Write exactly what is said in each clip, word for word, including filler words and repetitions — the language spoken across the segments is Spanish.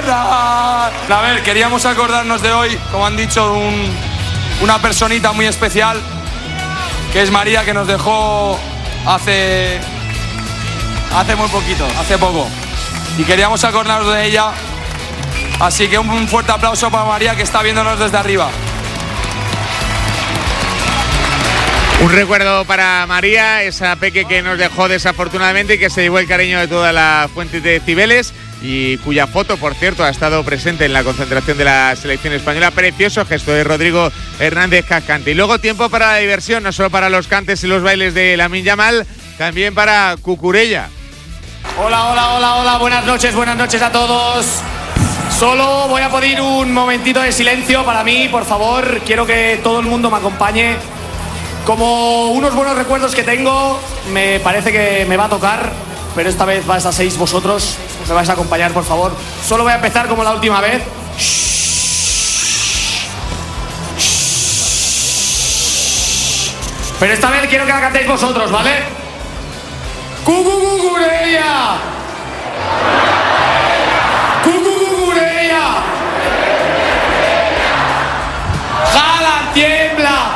llorar. A ver, queríamos acordarnos de hoy, como han dicho, un, una personita muy especial, que es María, que nos dejó hace, hace muy poquito, hace poco. Y queríamos acordarnos de ella. Así que un fuerte aplauso para María, que está viéndonos desde arriba. Un recuerdo para María, esa peque que nos dejó desafortunadamente y que se llevó el cariño de toda la fuente de Cibeles y cuya foto, por cierto, ha estado presente en la concentración de la selección española. Precioso gesto de Rodrigo Hernández Cascante. Y luego tiempo para la diversión, no solo para los cantes y los bailes de Lamine Yamal, también para Cucurella. Hola, hola, hola, hola, buenas noches, buenas noches a todos. Solo voy a pedir un momentito de silencio para mí, por favor. Quiero que todo el mundo me acompañe. Como unos buenos recuerdos que tengo, me parece que me va a tocar, pero esta vez vais a seis vosotros. Me vais a acompañar, por favor. Solo voy a empezar como la última vez. Pero esta vez quiero que la cantéis vosotros, ¿vale? ¡Cucucucureya! ¡Cucucucureya! ¡Jala, tiembla!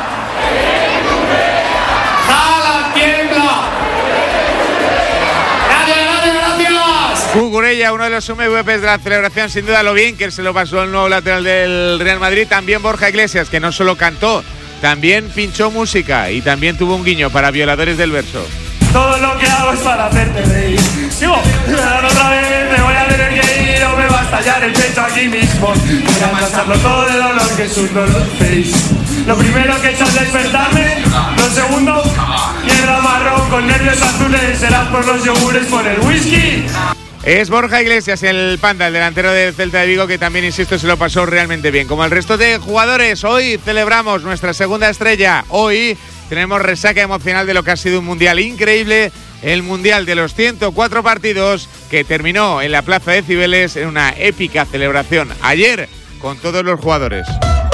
¡Jala, tiembla! ¡Gracias, gracias, gracias! Cucurella, uno de los M V Pes de la celebración, sin duda lo bien que se lo pasó el nuevo lateral del Real Madrid. También Borja Iglesias, que no solo cantó, también pinchó música y también tuvo un guiño para Violadores del Verso. Todo lo que hago es para hacerte reír. Sigo, pero otra vez me voy a tener que ir o me va a estallar el pecho aquí mismo. Voy a pasarlo todo de dolor, que es un dolor face. Lo primero que he hecho es despertarme. Lo segundo, piedra marrón con nervios azules. Serás por los yogures, por el whisky. Es Borja Iglesias, el Panda, el delantero del Celta de Vigo, que también, insisto, se lo pasó realmente bien. Como el resto de jugadores, hoy celebramos nuestra segunda estrella. Hoy tenemos resaca emocional de lo que ha sido un mundial increíble, el mundial de los ciento cuatro partidos que terminó en la plaza de Cibeles en una épica celebración ayer con todos los jugadores.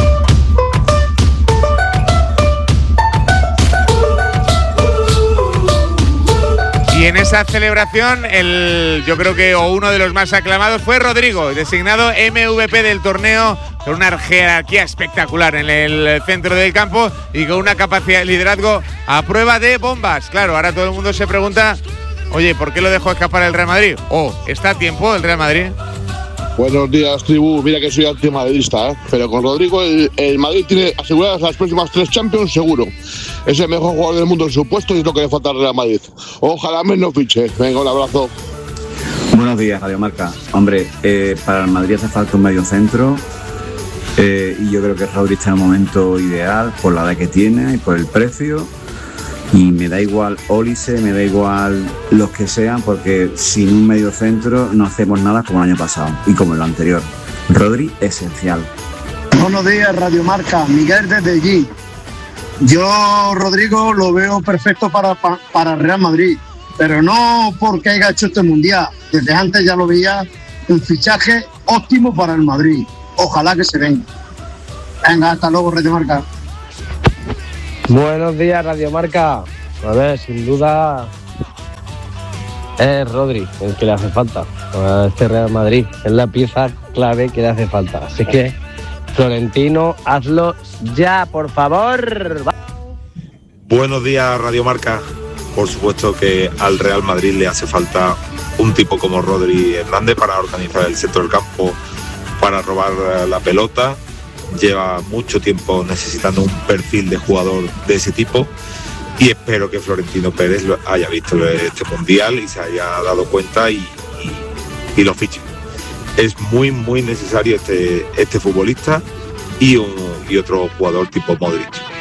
Y en esa celebración, el, yo creo que o uno de los más aclamados fue Rodrigo, designado M V P del torneo, con una jerarquía espectacular en el centro del campo y con una capacidad de liderazgo a prueba de bombas. Claro, ahora todo el mundo se pregunta, oye, ¿por qué lo dejó escapar el Real Madrid? ¿O oh, está a tiempo el Real Madrid? Buenos días, tribu. Mira que soy antimadridista, ¿eh? Pero con Rodrigo el, el Madrid tiene aseguradas las próximas tres Champions seguro. Es el mejor jugador del mundo en su puesto y es lo que le falta al Real Madrid. Ojalá menos fiche. Venga, un abrazo. Buenos días, Radio Marca. Hombre, eh, para el Madrid hace falta un medio centro eh, y yo creo que Rodri está en el momento ideal por la edad que tiene y por el precio. Y me da igual Olise, me da igual los que sean, porque sin un medio centro no hacemos nada como el año pasado y como el anterior. Rodri, esencial. Buenos días, Radio Marca. Miguel desde allí. Yo, Rodrigo, lo veo perfecto para, para, para Real Madrid, pero no porque haya hecho este mundial. Desde antes ya lo veía un fichaje óptimo para el Madrid. Ojalá que se venga. Venga, hasta luego, Radio Marca. Buenos días, Radio Marca. A ver, sin duda es Rodri el que le hace falta a este Real Madrid. Es la pieza clave que le hace falta. Así que, Florentino, hazlo ya, por favor. Buenos días, Radio Marca. Por supuesto que al Real Madrid le hace falta un tipo como Rodri Hernández para organizar el centro del campo, para robar la pelota. Lleva mucho tiempo necesitando un perfil de jugador de ese tipo y espero que Florentino Pérez lo haya visto este mundial y se haya dado cuenta y, y, y lo fiche. Es muy muy necesario este, este futbolista y, un, y otro jugador tipo Modric.